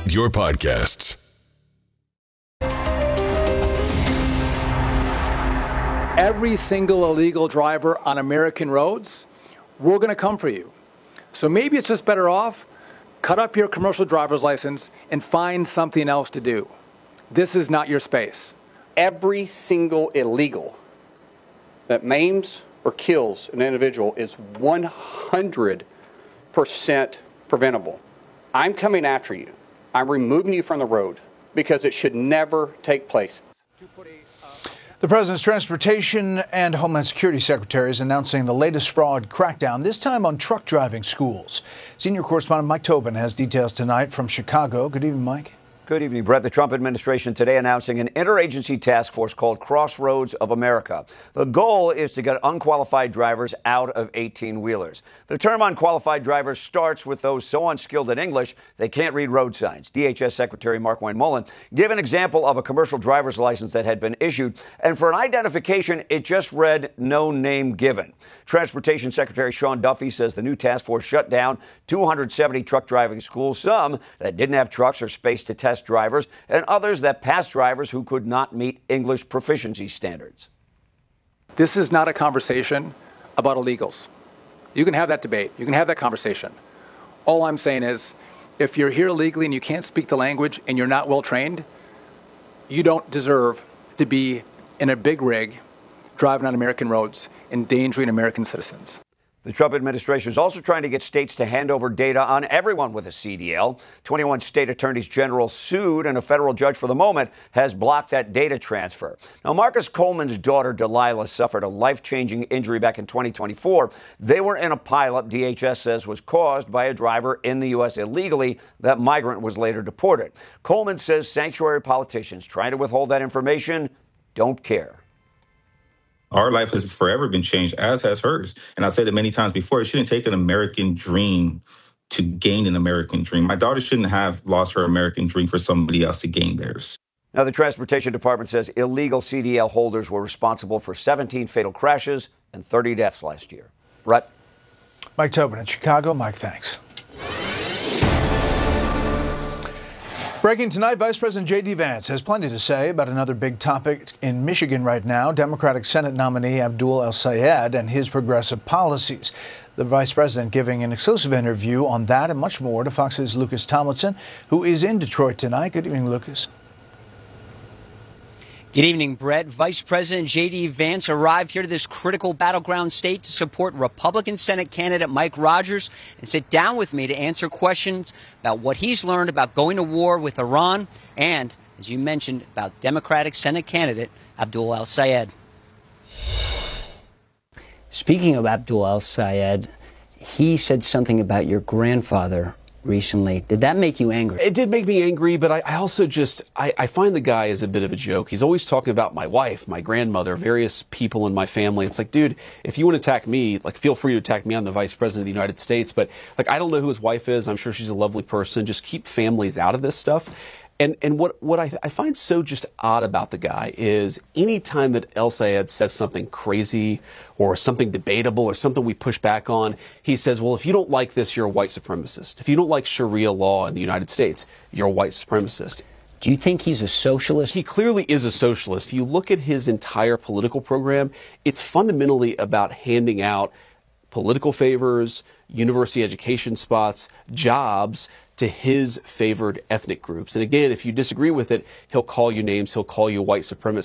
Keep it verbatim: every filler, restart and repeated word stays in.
your podcasts. Every single illegal driver on American roads, we're going to come for you. So maybe it's just better off, cut up your commercial driver's license and find something else to do. This is not your space. Every single illegal that maims or kills an individual is one hundred percent preventable. I'm coming after you. I'm removing you from the road because it should never take place. The president's Transportation and Homeland Security Secretary is announcing the latest fraud crackdown, this time on truck driving schools. Senior correspondent Mike Tobin has details tonight from Chicago. Good evening, Mike. Good evening, Brett. The Trump administration today announcing an interagency task force called Crossroads of America. The goal is to get unqualified drivers out of eighteen-wheelers. The term unqualified drivers starts with those so unskilled in English they can't read road signs. D H S Secretary Mark Wayne Mullen gave an example of a commercial driver's license that had been issued, and for an identification, it just read no name given. Transportation Secretary Sean Duffy says the new task force shut down two hundred seventy truck driving schools, some that didn't have trucks or space to test drivers, and others that passed drivers who could not meet English proficiency standards. This is not a conversation about illegals. You can have that debate. You can have that conversation. All I'm saying is, if you're here illegally and you can't speak the language and you're not well trained, you don't deserve to be in a big rig driving on American roads, endangering American citizens. The Trump administration is also trying to get states to hand over data on everyone with a C D L. twenty-one state attorneys general sued, and a federal judge for the moment has blocked that data transfer. Now, Marcus Coleman's daughter, Delilah, suffered a life-changing injury back in twenty twenty-four. They were in a pileup D H S says was caused by a driver in the U S illegally. That migrant was later deported. Coleman says sanctuary politicians trying to withhold that information don't care. Our life has forever been changed, as has hers. And I've said it many times before, it shouldn't take an American dream to gain an American dream. My daughter shouldn't have lost her American dream for somebody else to gain theirs. Now, the Transportation Department says illegal C D L holders were responsible for seventeen fatal crashes and thirty deaths last year. Brett? Mike Tobin in Chicago. Mike, thanks. Breaking tonight, Vice President J D. Vance has plenty to say about another big topic in Michigan right now, Democratic Senate nominee Abdul El-Sayed and his progressive policies. The vice president giving an exclusive interview on that and much more to Fox's Lucas Tomlinson, who is in Detroit tonight. Good evening, Lucas. Good evening, Brett. Vice President J D. Vance arrived here to this critical battleground state to support Republican Senate candidate Mike Rogers and sit down with me to answer questions about what he's learned about going to war with Iran and, as you mentioned, about Democratic Senate candidate Abdul El-Sayed. Speaking of Abdul El-Sayed, he said something about your grandfather recently. Did that make you angry? It did make me angry, but I, I also just, I, I find the guy is a bit of a joke. He's always talking about my wife, my grandmother, various people in my family. It's like, dude, if you want to attack me, like, feel free to attack me. I'm the vice president of the United States. But, like, I don't know who his wife is. I'm sure she's a lovely person. Just keep families out of this stuff. And and what, what I, I find so just odd about the guy is any time that El-Sayed says something crazy or something debatable or something we push back on, he says, well, if you don't like this, you're a white supremacist. If you don't like Sharia law in the United States, you're a white supremacist. Do you think he's a socialist? He clearly is a socialist. If you look at his entire political program, it's fundamentally about handing out political favors, university education spots, jobs to his favored ethnic groups. And again, if you disagree with it, he'll call you names, he'll call you white supremacist.